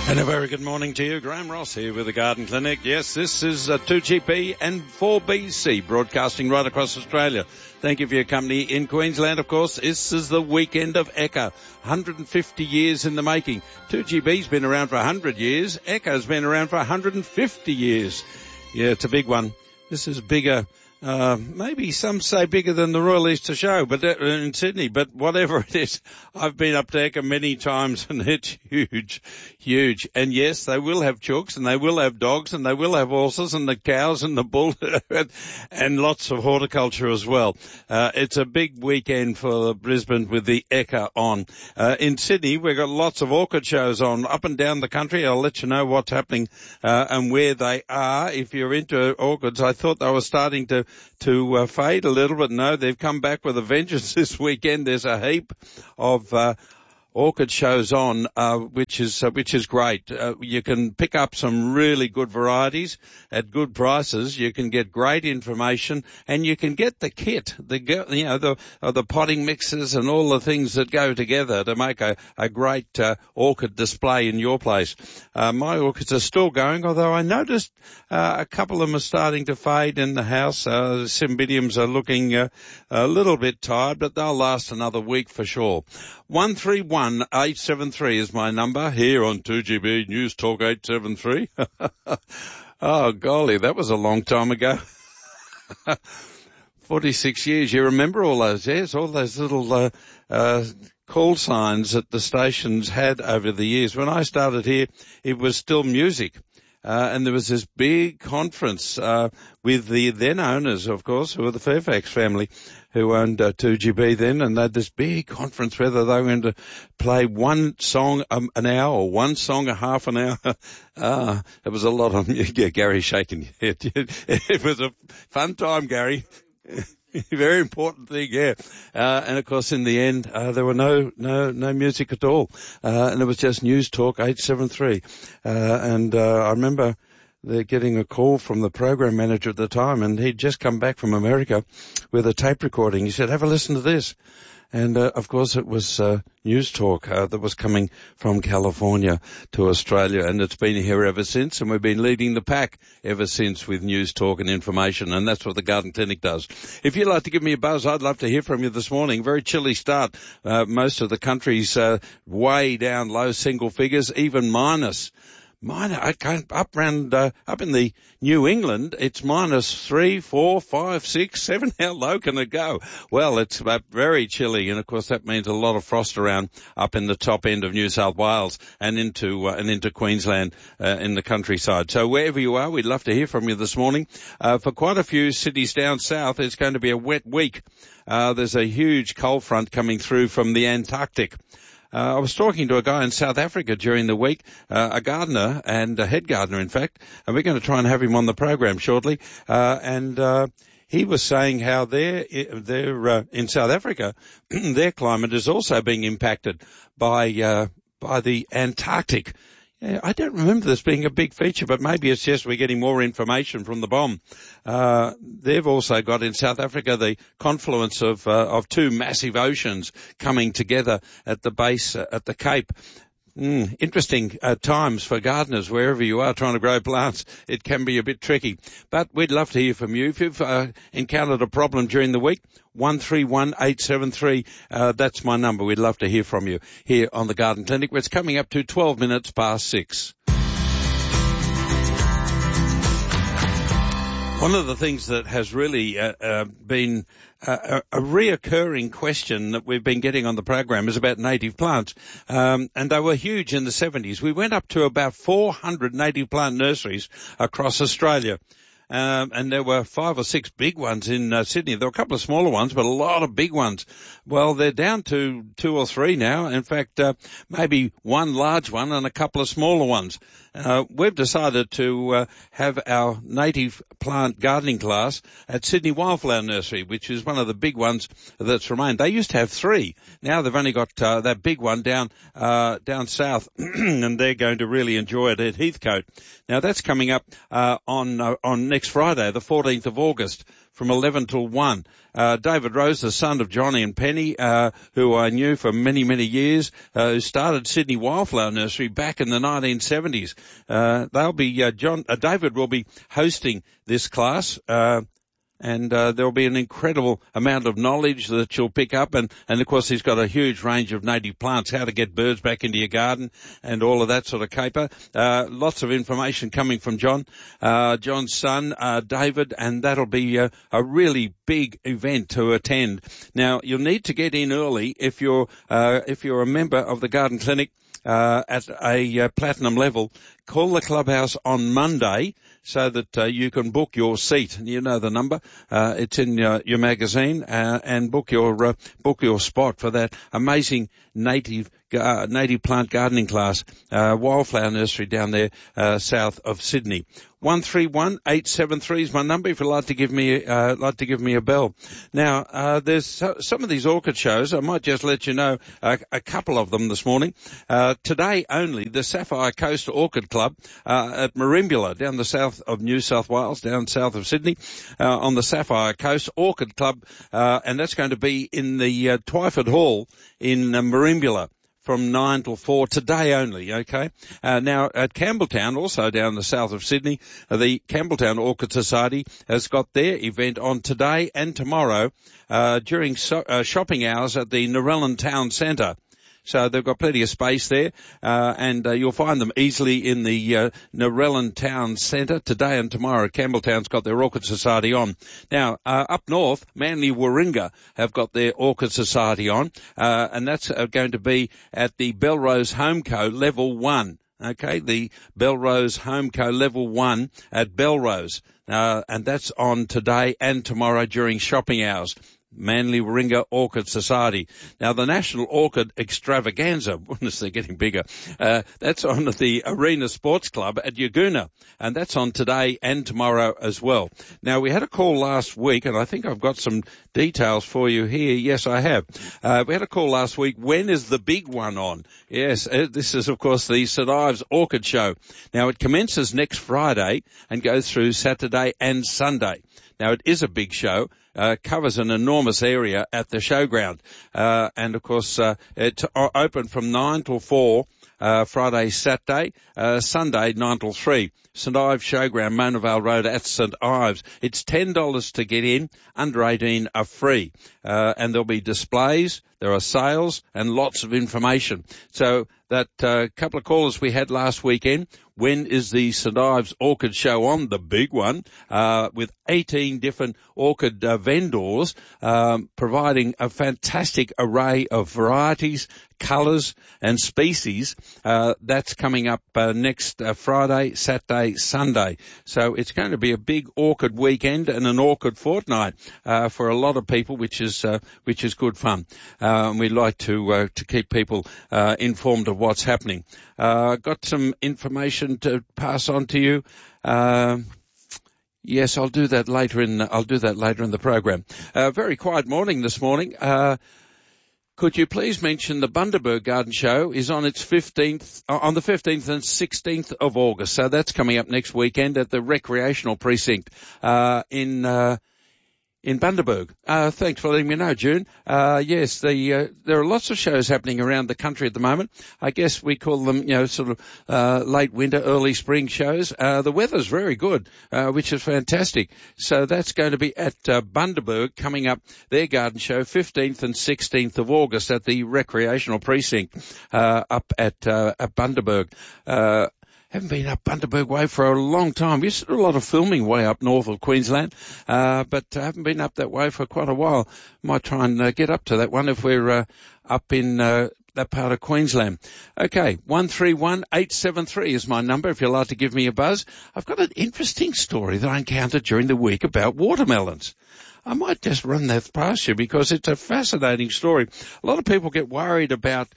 And a very good morning to you. Graham Ross here with the Garden Clinic. Yes, this is 2GB and 4BC broadcasting right across Australia. Thank you for your company in Queensland, of course. This is the weekend of Ekka. 150 years in the making. 2GB's been around for 100 years. Ekka's been around for 150 years. Yeah, it's a big one. This is bigger. Maybe some say bigger than the Royal Easter Show, but in Sydney. But whatever it is, I've been up to Ekka many times, and it's huge, huge. And yes, they will have chooks, and they will have dogs, and they will have horses, and the cows, and the bull, and lots of horticulture as well. It's a big weekend for Brisbane with the Ekka on. In Sydney, we've got lots of orchid shows on up and down the country. I'll let you know what's happening and where they are. If you're into orchids, I thought they were starting to fade a little, but no, they've come back with a vengeance this weekend. There's a heap of orchid shows on, which is great. You can pick up some really good varieties at good prices. You can get great information, and you can get the kit, the potting mixes and all the things that go together to make a great orchid display in your place. My orchids are still going, although I noticed a couple of them are starting to fade in the house. The Cymbidiums are looking a little bit tired, but they'll last another week for sure. 131873 is my number here on 2GB News Talk 873. Oh, golly, that was a long time ago. 46 years. You remember all those, yes? All those little call signs that the stations had over the years. When I started here, it was still music. And there was this big conference with the then owners, of course, who were the Fairfax family, who owned 2GB then, and they had this big conference whether they were going to play one song an hour or one song a half an hour. It was a lot on you. Yeah, Gary's shaking your head. It was a fun time, Gary. Very important thing, yeah. And of course, in the end, there were no music at all. And it was just News Talk 873. And I remember getting a call from the program manager at the time, and he'd just come back from America with a tape recording. He said, have a listen to this. And, of course, it was News Talk that was coming from California to Australia, and it's been here ever since, and we've been leading the pack ever since with News Talk and information, and that's what the Garden Clinic does. If you'd like to give me a buzz, I'd love to hear from you this morning. Very chilly start. Most of the country's way down low single figures, even minus. Up in the New England, it's -3, 4, 5, 6, 7. How low can it go? Well, it's very chilly, and of course that means a lot of frost around up in the top end of New South Wales and into Queensland in the countryside. So wherever you are, we'd love to hear from you this morning. For quite a few cities down south, it's going to be a wet week. There's a huge cold front coming through from the Antarctic. I was talking to a guy in South Africa during the week, a gardener and a head gardener, in fact, and we're going to try and have him on the program shortly. And he was saying how they're in South Africa, their climate is also being impacted by the Antarctic. Yeah, I don't remember this being a big feature, but maybe it's just we're getting more information from the bomb. They've also got in South Africa the confluence of two massive oceans coming together at the base, at the Cape. Interesting times for gardeners wherever you are trying to grow plants. It can be a bit tricky, but we'd love to hear from you. If you've encountered a problem during the week, 131873, that's my number. We'd love to hear from you here on the Garden Clinic, where it's coming up to 12 minutes past 6. One of the things that has really been a reoccurring question that we've been getting on the program is about native plants. And they were huge in the 70s. We went up to about 400 native plant nurseries across Australia. And there were 5 or 6 big ones in Sydney. There were a couple of smaller ones, but a lot of big ones. Well, they're down to 2 or 3 now. In fact, maybe one large one and a couple of smaller ones. We've decided to have our native plant gardening class at Sydney Wildflower Nursery, which is one of the big ones that's remained. They used to have 3. Now they've only got that big one down south, and they're going to really enjoy it at Heathcote. Now that's coming up on next Friday, the 14th of August, from 11 till 1. David Rose, the son of Johnny and Penny, who I knew for many, many years, who started Sydney Wildflower Nursery back in the 1970s. David will be hosting this class, and there'll be an incredible amount of knowledge that you'll pick up. And of course, he's got a huge range of native plants, how to get birds back into your garden and all of that sort of caper. Lots of information coming from John's son, David, and that'll be a really big event to attend. Now, you'll need to get in early if you're a member of the Garden Clinic at a platinum level. Call the clubhouse on Monday so that you can book your seat. You know the number. It's in your magazine, and book your spot for that amazing native plant gardening class, Wildflower Nursery down there south of Sydney. 131873 is my number if you'd like to give me a bell. Now, there's some of these orchid shows. I might just let you know a couple of them this morning. Today only, the Sapphire Coast Orchid Club at Merimbula, down the south of New South Wales, down south of Sydney, on the Sapphire Coast Orchid Club, and that's going to be in the Twyford Hall in Merimbula, from 9 till 4 today only, okay? Now, at Campbelltown, also down the south of Sydney, the Campbelltown Orchid Society has got their event on today and tomorrow during shopping hours at the Narellan Town Centre. So they've got plenty of space there, and you'll find them easily in the Narellan Town Centre today and tomorrow. Campbelltown's got their Orchid Society on. Now, up north, Manly Warringah have got their Orchid Society on, and that's going to be at the Belrose Homeco Level 1. Okay, the Belrose Homeco Level 1 at Belrose. And that's on today and tomorrow during shopping hours. Manly Warringah Orchid Society. Now, the National Orchid Extravaganza, goodness, they're getting bigger, that's on the Arena Sports Club at Yagoona, and that's on today and tomorrow as well. Now, we had a call last week, and I think I've got some details for you here. Yes, I have. We had a call last week. When is the big one on? Yes, this is, of course, the St Ives Orchid Show. Now, it commences next Friday and goes through Saturday and Sunday. Now, it is a big show. Covers an enormous area at the showground. And of course, it's open from 9 till 4, Friday, Saturday, Sunday, 9 till 3. St Ives Showground, Mona Vale Road at St Ives. It's $10 to get in, under 18 are free. And there'll be displays, there are sales, and lots of information. So that couple of callers we had last weekend, when is the St Ives Orchid Show on? The big one, with 18 different orchid vendors, providing a fantastic array of varieties, colours and species. That's coming up next Friday, Saturday, Sunday. So it's going to be a big orchid weekend and an orchid fortnight for a lot of people, which is good fun. We'd like to keep people informed of what's happening. Got some information to pass on to you. Yes, I'll do that later in the program. Very quiet morning this morning. Could you please mention the Bundaberg Garden Show is on its 15th, on the 15th and 16th of August. So that's coming up next weekend at the Recreational Precinct, in Bundaberg. Thanks for letting me know, June. Yes, there are lots of shows happening around the country at the moment. I guess we call them, sort of, late winter, early spring shows. The weather's very good, which is fantastic. So that's going to be at, Bundaberg, coming up, their garden show, 15th and 16th of August at the Recreational Precinct, up at Bundaberg. Haven't been up Bundaberg Way for a long time. We used to do a lot of filming way up north of Queensland, but I haven't been up that way for quite a while. Might try and get up to that one if we're up in that part of Queensland. Okay, 131873 is my number if you'd like to give me a buzz. I've got an interesting story that I encountered during the week about watermelons. I might just run that past you because it's a fascinating story. A lot of people get worried about,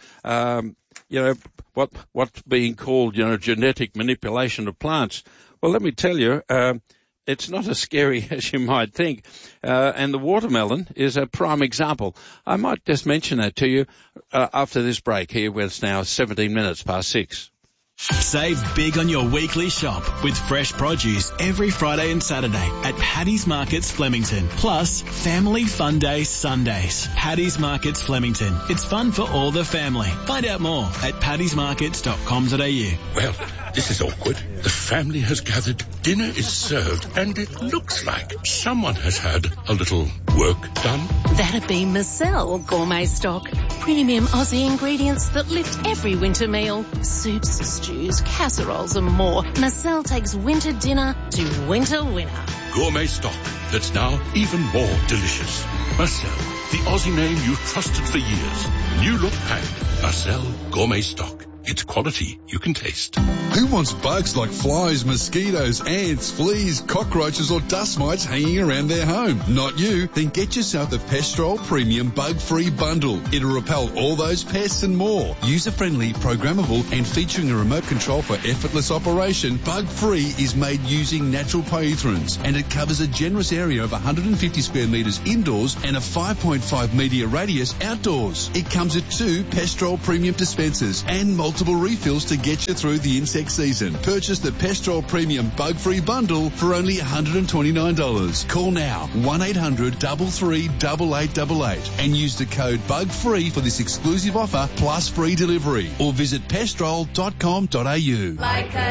what's being called, genetic manipulation of plants. Well, let me tell you, it's not as scary as you might think. And the watermelon is a prime example. I might just mention that to you, after this break here, where it's now 17 minutes past 6. Save big on your weekly shop with fresh produce every Friday and Saturday at Paddy's Markets Flemington. Plus, Family Fun Day Sundays. Paddy's Markets Flemington. It's fun for all the family. Find out more at paddysmarkets.com.au. Well, this is awkward. The family has gathered, dinner is served, and it looks like someone has had a little work done. That'd be Marcel Gourmet Stock. Premium Aussie ingredients that lift every winter meal. Soups, stews, casseroles and more. Marcel takes winter dinner to winter winner. Gourmet stock that's now even more delicious. Marcel, the Aussie name you've trusted for years. New look and Marcel Gourmet Stock. It's quality you can taste. Who wants bugs like flies, mosquitoes, ants, fleas, cockroaches or dust mites hanging around their home? Not you. Then get yourself the Pestrol Premium Bug-Free Bundle. It'll repel all those pests and more. User-friendly, programmable and featuring a remote control for effortless operation, Bug-Free is made using natural pyrethrins and it covers a generous area of 150 square metres indoors and a 5.5 metre radius outdoors. It comes with 2 Pestrol Premium dispensers and multiple refills to get you through the insect season. Purchase the Pestrol Premium Bug-Free Bundle for only $129. Call now 1-800-338888 and use the code BUGFREE for this exclusive offer plus free delivery or visit pestrol.com.au.